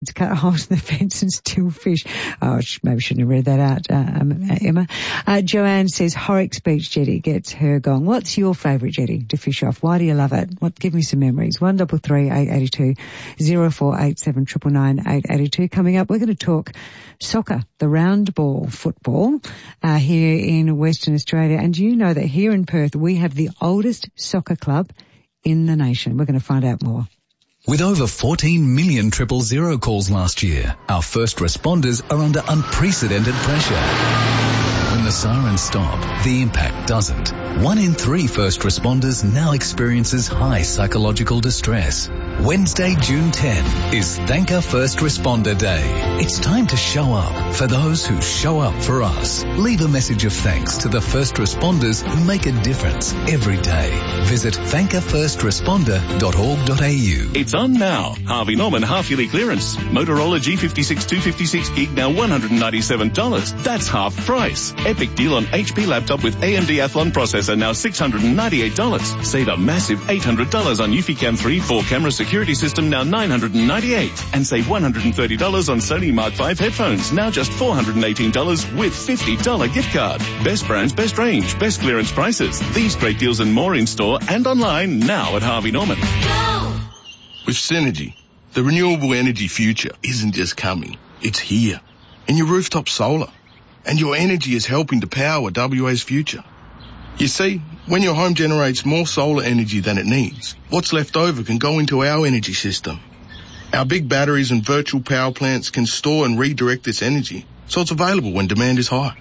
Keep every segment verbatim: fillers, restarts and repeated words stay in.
It's cut holes in the fence and still fish. Oh, maybe shouldn't have read that out, uh, Emma. Uh, Joanne says Horrocks Beach jetty gets her gong. What's your favourite jetty to fish off? Why do you love it? What? Give me some memories. One double three eight eighty two zero four eight seven triple nine eight eighty two. Coming up, we're going to talk soccer, the round ball football, uh, here in Western Australia. And you know that here in Perth we have the oldest soccer club in the nation. We're going to find out more. With over fourteen million triple zero calls last year, our first responders are under unprecedented pressure. When the sirens stop, the impact doesn't. One in three first responders now experiences high psychological distress. Wednesday, June tenth is Thank Our First Responder Day. It's time to show up for those who show up for us. Leave a message of thanks to the first responders who make a difference every day. Visit thank a first responder dot org dot a u. It's on now. Harvey Norman half-yearly clearance. Motorola G fifty-six two fifty-six gig now one hundred ninety-seven dollars. That's half price. Epic deal on H P laptop with A M D Athlon processor now six hundred ninety-eight dollars. Save a massive eight hundred dollars on Eufy-Cam three four camera security system now nine hundred ninety-eight dollars. And save one hundred thirty dollars on Sony Mark five headphones now just four hundred eighteen dollars with fifty dollars gift card. Best brands, best range, best clearance prices. These great deals and more in store and online now at Harvey Norman. Go! With Synergy, the renewable energy future isn't just coming, it's here. In your rooftop solar. And your energy is helping to power W A's future. You see, when your home generates more solar energy than it needs, what's left over can go into our energy system. Our big batteries and virtual power plants can store and redirect this energy, so it's available when demand is high.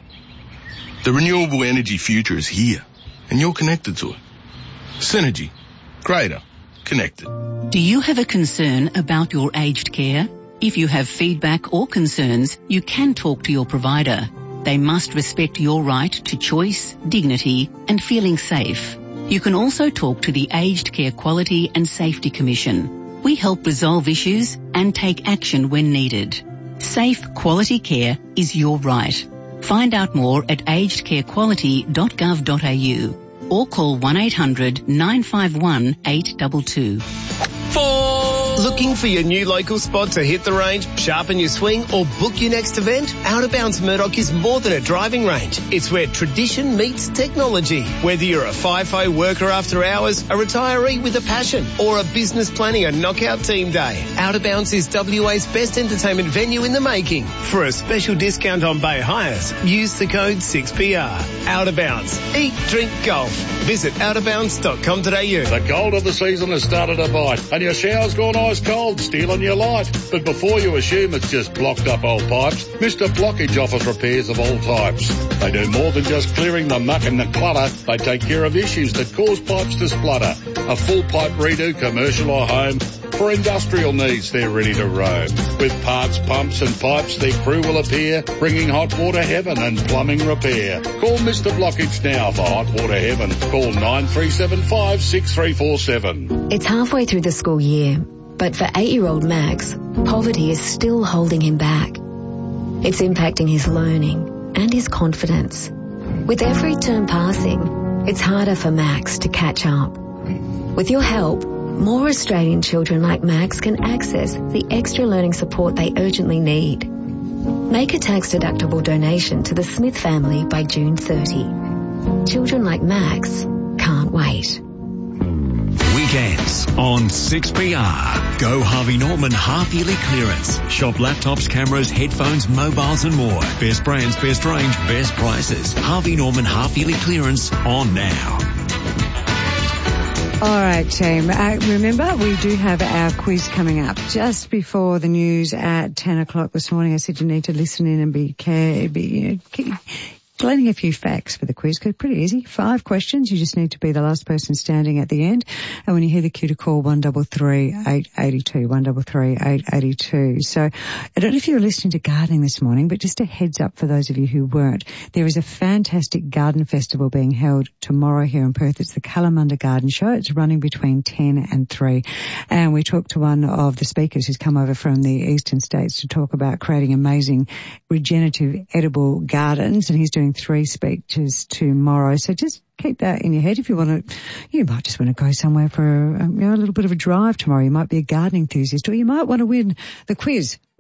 The renewable energy future is here, and you're connected to it. Synergy. Greater. Connected. Do you have a concern about your aged care? If you have feedback or concerns, you can talk to your provider. They must respect your right to choice, dignity, and feeling safe. You can also talk to the Aged Care Quality and Safety Commission. We help resolve issues and take action when needed. Safe, quality care is your right. Find out more at aged care quality dot gov dot a u or call one eight hundred nine five one eight two two. Four. Looking for your new local spot to hit the range, sharpen your swing, or book your next event? Out of Bounds Murdoch is more than a driving range. It's where tradition meets technology. Whether you're a FIFO worker after hours, a retiree with a passion, or a business planning a knockout team day, Out of Bounds is W A's best entertainment venue in the making. For a special discount on bay hires, use the code six P R. Out of Bounds. Eat, drink, golf. Visit out of bounds dot com dot a u. The cold of the season has started to bite, and your shower's gone ice cold, stealing your light. But before you assume it's just blocked up old pipes, Mister Blockage offers repairs of all types. They do more than just clearing the muck and the clutter. They take care of issues that cause pipes to splutter. A full pipe redo, commercial or home. For industrial needs, they're ready to roam. With parts, pumps and pipes, their crew will appear, bringing hot water heaven and plumbing repair. Call Mister Blockage now for hot water heaven. Call nine three seven five six three four seven. It's halfway through the school year, but for eight-year-old Max, poverty is still holding him back. It's impacting his learning and his confidence. With every term passing, it's harder for Max to catch up. With your help, more Australian children like Max can access the extra learning support they urgently need. Make a tax-deductible donation to the Smith family by June thirtieth. Children like Max can't wait. Weekends on six P R. Go Harvey Norman half-yearly clearance. Shop laptops, cameras, headphones, mobiles and more. Best brands, best range, best prices. Harvey Norman half-yearly clearance on now. All right, team. Uh, remember, we do have our quiz coming up just before the news at ten o'clock this morning. I said you need to listen in and be care, be, you know, keep gleaning a few facts for the quiz, because pretty easy. Five questions. You just need to be the last person standing at the end. And when you hear the cue to call, one double three eight eighty two, one double three eight eighty two. So I don't know if you were listening to gardening this morning, but just a heads up for those of you who weren't. There is a fantastic garden festival being held tomorrow here in Perth. It's the Kalamunda Garden Show. It's running between ten and three. And we talked to one of the speakers who's come over from the eastern states to talk about creating amazing regenerative edible gardens, and he's doing between three speeches tomorrow. So just keep that in your head if you want to. You might just want to go somewhere for a, you know, a little bit of a drive tomorrow. You might be a gardening enthusiast, or you might want to win the quiz.